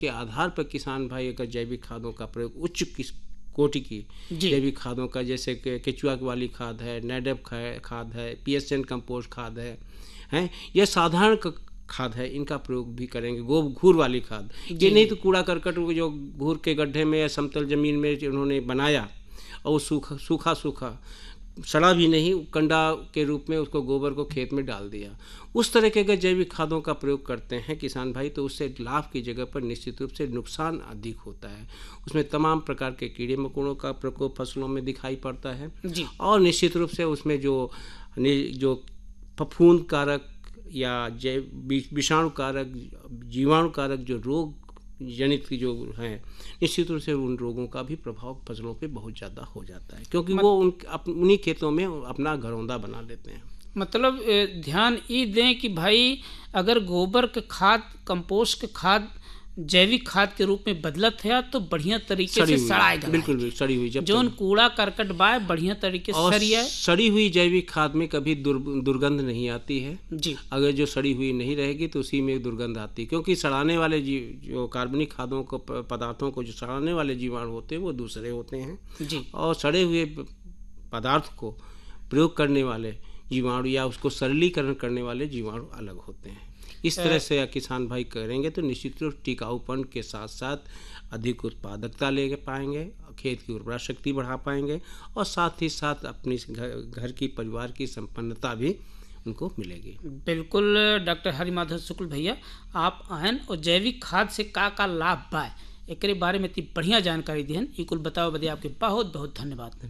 के आधार पर किसान भाई अगर जैविक खादों का प्रयोग उच्च कोटि की जैविक खादों का, जैसे कि केचुआ वाली खाद है, नेडप खाद है, पीएसएन कंपोस्ट खाद है, यह साधारण खाद है, इनका प्रयोग भी करेंगे। घूर वाली खाद, ये नहीं तो कूड़ा करकट जो घूर के गड्ढे में या समतल जमीन में उन्होंने बनाया और सूखा सड़ा भी नहीं, कंडा के रूप में उसको गोबर को खेत में डाल दिया, उस तरह के अगर जैविक खादों का प्रयोग करते हैं किसान भाई, तो उससे लाभ की जगह पर निश्चित रूप से नुकसान अधिक होता है। उसमें तमाम प्रकार के कीड़े मकोड़ों का प्रकोप फसलों में दिखाई पड़ता है जी। और निश्चित रूप से उसमें जो फफूंद कारक या विषाणु कारक, जीवाणु कारक जो रोग जनित की जो हैं, निश्चित रूप से उन रोगों का भी प्रभाव फसलों पे बहुत ज़्यादा हो जाता है, क्योंकि वो उन्हीं खेतों में अपना घरौंदा बना लेते हैं। मतलब ध्यान ये दें कि भाई अगर गोबर के खाद, कंपोस्ट के खाद जैविक खाद के रूप में बदलत है तो बढ़िया तरीके से सड़ाएगा, बिल्कुल सड़ी हुई, जब जो कूड़ा करकट बाय बढ़िया तरीके से सड़िए। सड़ी हुई जैविक खाद में कभी दुर्गंध नहीं आती है जी। अगर जो सड़ी हुई नहीं रहेगी तो उसी में दुर्गंध आती है, क्योंकि सड़ाने वाले जो कार्बनिक खादों को, पदार्थों को जो सड़ाने वाले जीवाणु होते हैं वो दूसरे होते हैं जी। और सड़े हुए पदार्थ को प्रयोग करने वाले जीवाणु या उसको सरलीकरण करने वाले जीवाणु अलग होते हैं। इस तरह से किसान भाई करेंगे तो निश्चित रूप टिकाऊपन के साथ साथ अधिक उत्पादकता ले पाएंगे, खेत की उर्वरा शक्ति बढ़ा पाएंगे और साथ ही साथ अपनी घर की, परिवार की संपन्नता भी उनको मिलेगी। बिल्कुल डॉक्टर हरिमाधव शुक्ल भैया, आप आयन और जैविक खाद से का लाभ बा एक बारे में इतनी बढ़िया जानकारी दी, ये कुल बताओ बदे आपके बहुत बहुत धन्यवाद।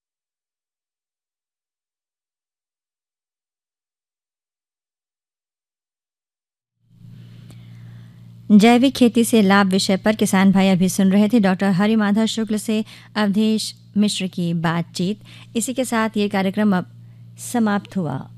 जैविक खेती से लाभ विषय पर किसान भाई अभी सुन रहे थे डॉक्टर हरिमाधव शुक्ल से अवधेश मिश्र की बातचीत। इसी के साथ ये कार्यक्रम अब समाप्त हुआ।